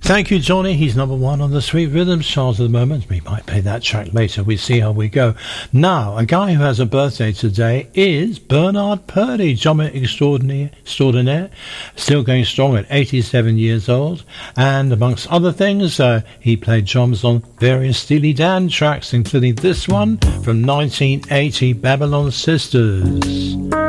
Thank you, Johnny. He's number one on the Sweet Rhythms chart at the moment. We might play that track later. We see how we go. Now, a guy who has a birthday today is Bernard Purdie, drummer extraordinaire, still going strong at 87 years old. And amongst other things, he played drums on various Steely Dan tracks, including this one from 1980, Babylon Sisters.